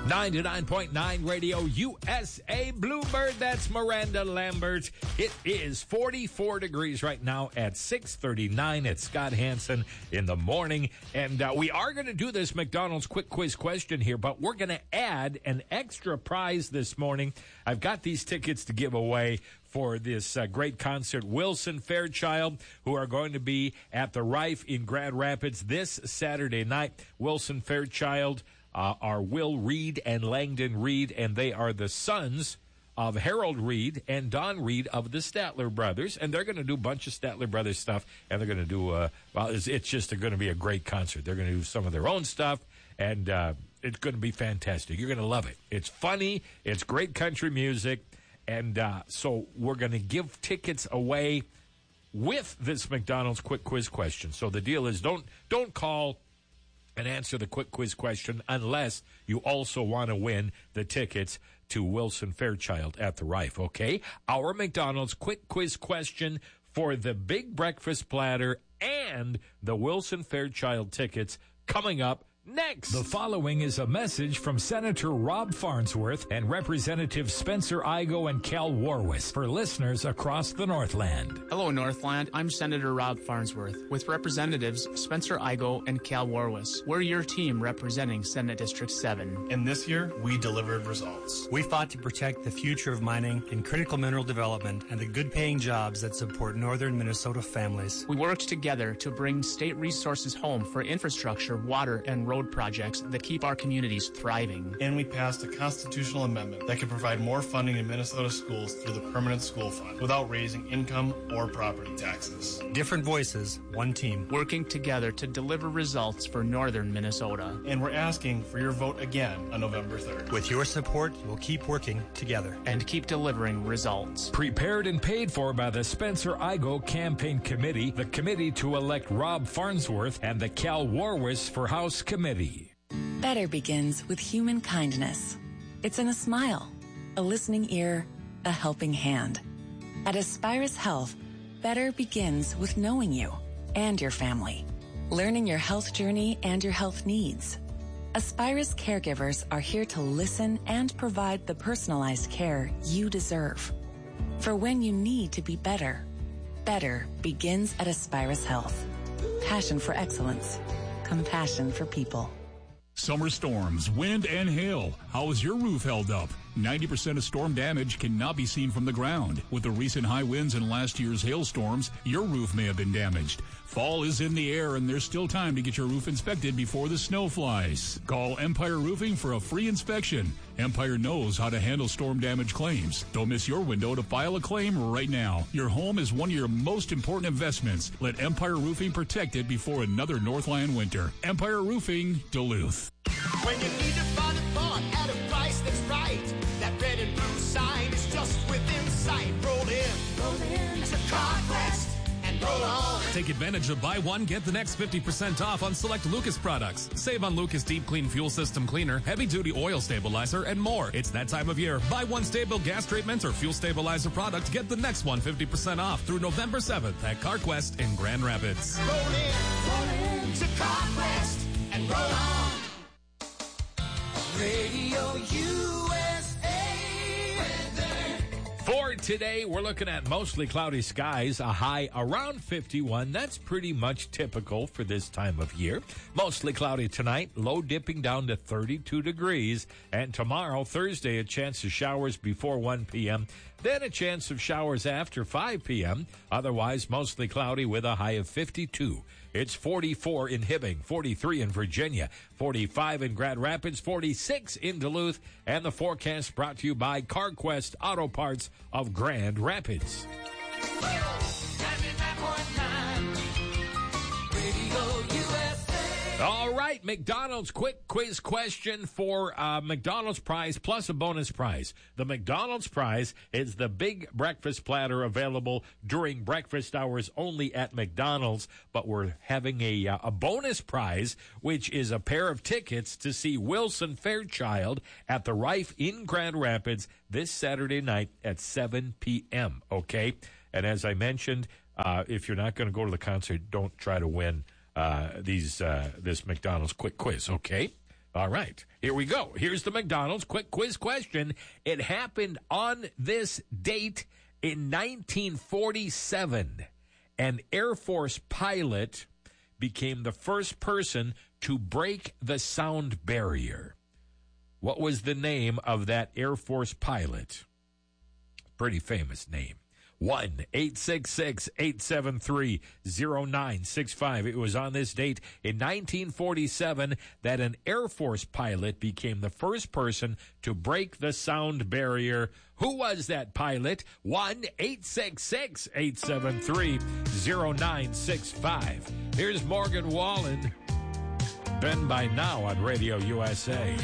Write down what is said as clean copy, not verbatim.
99.9 Radio USA Bluebird. That's Miranda Lambert. It is 44 degrees right now at 6:39. It's Scott Hansen in the morning. And we are going to do this McDonald's quick quiz question here, but we're going to add an extra prize this morning. I've got these tickets to give away for this great concert, Wilson Fairchild, who are going to be at the Rife in Grand Rapids this Saturday night. Wilson Fairchild are Will Reed and Langdon Reed, and they are the sons of Harold Reed and Don Reed of the Statler Brothers, and they're going to do a bunch of Statler Brothers stuff, and they're going to do, it's just going to be a great concert. They're going to do some of their own stuff, and it's going to be fantastic. You're going to love it. It's funny. It's great country music, and so we're going to give tickets away with this McDonald's quick quiz question. So the deal is don't call and answer the quick quiz question unless you also want to win the tickets to Wilson Fairchild at the Rife, okay? Our McDonald's quick quiz question for the big breakfast platter and the Wilson Fairchild tickets coming up next. The following is a message from Senator Rob Farnsworth and Representatives Spencer Igoe and Cal Warwis for listeners across the Northland. Hello, Northland. I'm Senator Rob Farnsworth with Representatives Spencer Igoe and Cal Warwis. We're your team representing Senate District 7. And this year, we delivered results. We fought to protect the future of mining and critical mineral development and the good-paying jobs that support northern Minnesota families. We worked together to bring state resources home for infrastructure, water, and road projects that keep our communities thriving. And we passed a constitutional amendment that can provide more funding to Minnesota schools through the Permanent School Fund without raising income or property taxes. Different voices, one team. Working together to deliver results for northern Minnesota. And we're asking for your vote again on November 3rd. With your support, we'll keep working together. And keep delivering results. Prepared and paid for by the Spencer Igoe Campaign Committee, the committee to elect Rob Farnsworth, and the Cal Warwis for House Committee. Better begins with human kindness. It's in a smile, a listening ear, a helping hand. At Aspirus Health, better begins with knowing you and your family, learning your health journey and your health needs. Aspirus caregivers are here to listen and provide the personalized care you deserve. For when you need to be better, better begins at Aspirus Health. Passion for excellence. Compassion for people. Summer storms, wind, and hail. How is your roof held up? 90% of storm damage cannot be seen from the ground. With the recent high winds and last year's hailstorms, your roof may have been damaged. Fall is in the air, and there's still time to get your roof inspected before the snow flies. Call Empire Roofing for a free inspection. Empire knows how to handle storm damage claims. Don't miss your window to file a claim right now. Your home is one of your most important investments. Let Empire Roofing protect it before another Northland winter. Empire Roofing, Duluth. When you need to find a part at a price that's right, that red and blue sign is just within sight. Roll in to CarQuest and roll on. Take advantage of buy one, get the next 50% off on select Lucas products. Save on Lucas Deep Clean Fuel System Cleaner, Heavy Duty Oil Stabilizer, and more. It's that time of year. Buy one stable gas treatment or fuel stabilizer product, get the next one 50% off through November 7th at CarQuest in Grand Rapids. Roll in to CarQuest and roll on. Radio USA weather. For today, we're looking at mostly cloudy skies, a high around 51. That's pretty much typical for this time of year. Mostly cloudy tonight, low dipping down to 32 degrees. And tomorrow, Thursday, a chance of showers before 1 p.m., then a chance of showers after 5 p.m. Otherwise, mostly cloudy with a high of 52. It's 44 in Hibbing, 43 in Virginia, 45 in Grand Rapids, 46 in Duluth, and the forecast brought to you by CarQuest Auto Parts of Grand Rapids. All right, McDonald's quick quiz question for McDonald's prize plus a bonus prize. The McDonald's prize is the big breakfast platter available during breakfast hours only at McDonald's, but we're having a bonus prize, which is a pair of tickets to see Wilson Fairchild at the Rife in Grand Rapids this Saturday night at 7 p.m., okay? And as I mentioned, if you're not going to go to the concert, don't try to win this McDonald's quick quiz, okay? All right, here we go. Here's the McDonald's quick quiz question. It happened on this date in 1947. An Air Force pilot became the first person to break the sound barrier. What was the name of that Air Force pilot? Pretty famous name. 1-866-873-0965. It was on this date in 1947 that an Air Force pilot became the first person to break the sound barrier. Who was that pilot? 1-866-873-0965. Here's Morgan Wallen. Ben by Now on Radio USA.